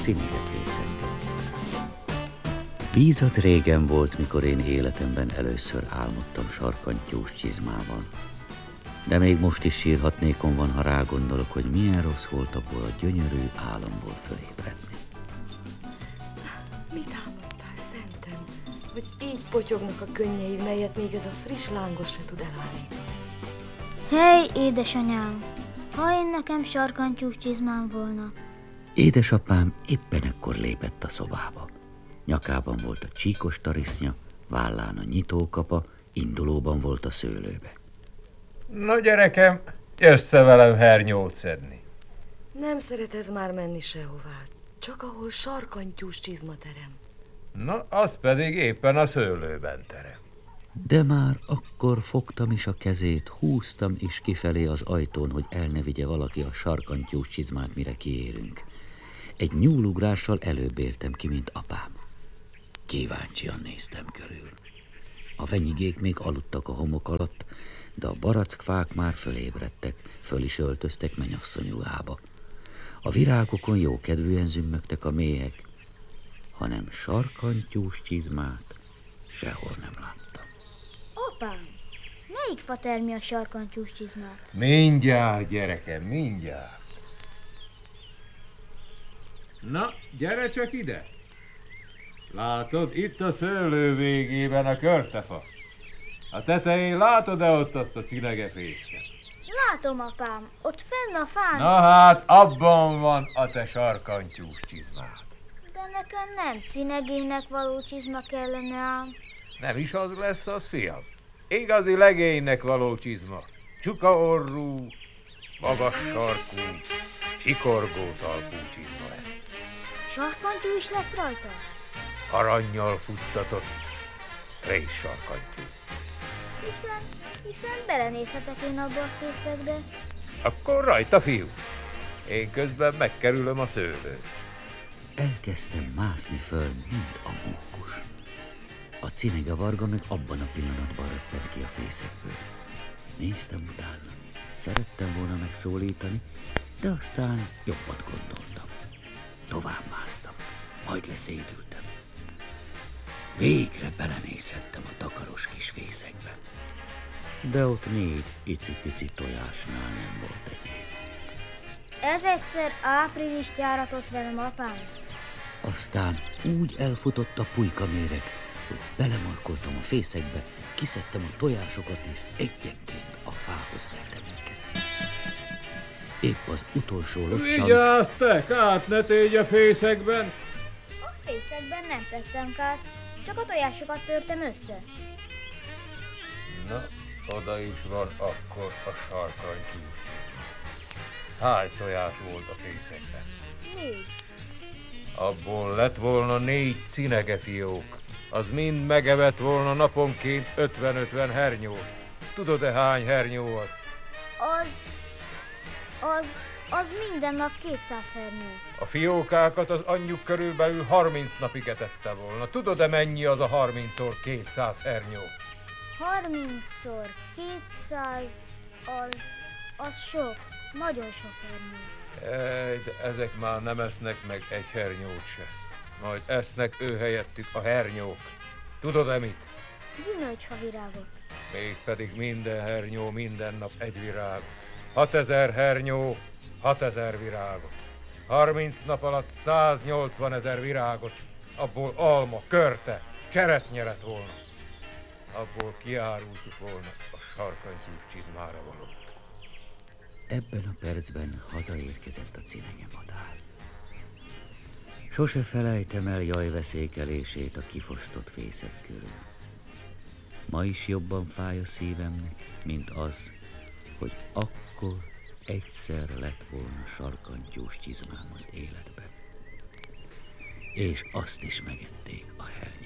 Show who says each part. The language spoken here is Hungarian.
Speaker 1: cinegefészek. Víz az régen volt, mikor én életemben először álmodtam sarkantyús csizmával. De még most is sírhatnékon van, ha rágondolok, hogy milyen rossz volt abból a gyönyörű álomból fölébredni.
Speaker 2: Mit álmodtál, szentem? Hogy így potyognak a könnyeid, melyet még ez a friss lángos se tud elállni.
Speaker 3: Hey, édesanyám! Ha én nekem sarkantyús csizmám volna.
Speaker 1: Édesapám éppen ekkor lépett a szobába. Nyakában volt a csíkos tarisznya, vállán a nyitókapa, indulóban volt a szőlőbe.
Speaker 4: Na gyerekem, jössz velem hernyót szedni.
Speaker 2: Nem szeretez már menni sehová, csak ahol sarkantyús csizmaterem.
Speaker 4: Na, az pedig éppen a szőlőben terem.
Speaker 1: De már akkor fogtam is a kezét, húztam is kifelé az ajtón, hogy el ne vigye valaki a sarkantyús csizmát, mire kiérünk. Egy nyúlugrással előbb értem ki, mint apám. Kíváncsian néztem körül. A venyigék még aludtak a homok alatt, de a barackfák már fölébredtek, föl is öltöztek mennyasszony ruhába. A virágokon jókedvűen zümmögtek a méhek, hanem sarkantyús csizmát sehol nem láttam.
Speaker 3: Apám, melyik fa termi a sarkantyús csizmát?
Speaker 4: Mindjárt, gyerekem, mindjárt. Na, gyere csak ide! Látod, itt a szőlő végében a körtefa. A tetején látod-e ott azt a cinegefészket?
Speaker 3: Látom, apám, ott fenn a fán.
Speaker 4: Na hát, abban van a te sarkantyús csizmád.
Speaker 3: De nekem nem cinegének való csizma kellene ám.
Speaker 4: Nem is az lesz az, fiam. Igazi legénynek való csizma. Csuka orrú, magas sarkú, csikorgó talpú csizma lesz.
Speaker 3: Sarkantyú is lesz rajta?
Speaker 4: Arannyal futtatott réssarkantyú.
Speaker 3: Hiszen belenézhetek én abba a fészekbe.
Speaker 4: Akkor rajta, fiú. Én közben megkerülöm a szőlőt.
Speaker 1: Elkezdtem mászni föl, mint a mókus. A cinegevarga meg abban a pillanatban röppent ki a fészekből. Néztem utána, szerettem volna megszólítani, de aztán jobbat gondoltam. Tovább másztam, majd leszédültem. Végre belenézhettem a takaros kis fészekbe. De ott 4 icipici tojásnál nem volt egyéb.
Speaker 3: Ez egyszer áprilist járatott velem, apám.
Speaker 1: Aztán úgy elfutott a pulyka méreg, hogy belemarkoltam a fészekbe, kiszedtem a tojásokat, és egyenként a fához vertem őket. Épp az utolsó locsan...
Speaker 4: Vigyázz te, kát ne tégy a fészekben!
Speaker 3: A fészekben nem tettem kárt, csak a tojásokat törtem össze.
Speaker 4: Na, oda is van akkor a sarkantyús csizma. Hány tojás volt a fészekben?
Speaker 3: 4.
Speaker 4: Abból lett volna 4 cinegefiók. Az mind megevett volna naponként 50-50 hernyót. Tudod-e hány hernyó az?
Speaker 3: Az minden nap 200 hernyó.
Speaker 4: A fiókákat az anyjuk körülbelül 30 napig etette volna. Tudod-e mennyi az a 30-szor 200 hernyó?
Speaker 3: 30-szor 200, az sok, nagyon sok hernyó.
Speaker 4: De ezek már nem esznek meg egy hernyót se. Majd esznek ő helyettük a hernyók. Tudod-e mit?
Speaker 3: Gyümölcsfa virágot.
Speaker 4: Mégpedig minden hernyó minden nap egy virágot. 6000 hernyó, 6000 virágot. 30 nap alatt 180 000 virágot. Abból alma, körte, cseresznye lett volna. Abból kiárultuk volna a sarkantyús csizmára valót.
Speaker 1: Ebben a percben hazaérkezett a cinegemadár. Sose felejtem el jajveszékelését a kifosztott fészek körül. Ma is jobban fáj a szívemnek, mint az, hogy akkor egyszer lett volna sarkantyús csizmám az életben. És azt is megették a hernyók.